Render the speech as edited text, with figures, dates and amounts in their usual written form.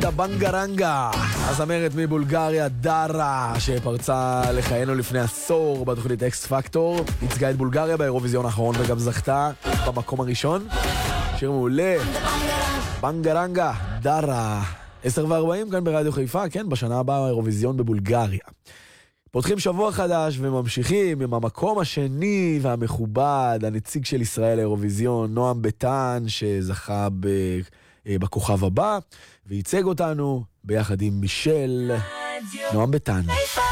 הייתה בנגרנגה, הזמרת מבולגריה דארה, שפרצה לחיינו לפני עשור בתוכנית אקס פקטור, ייצגה את בולגריה באירוויזיון האחרון וגם זכתה במקום הראשון. שיר מעולה, בנגרנגה, דארה. 10:40 כאן ברדיו חיפה, כן, בשנה הבאה האירוויזיון בבולגריה. פותחים שבוע חדש וממשיכים עם המקום השני והמכובד, הנציג של ישראל לאירוויזיון, נועם ביטן, שזכה בכוכב הבא, וייצג אותנו ביחד עם מישל. נועם ביטן.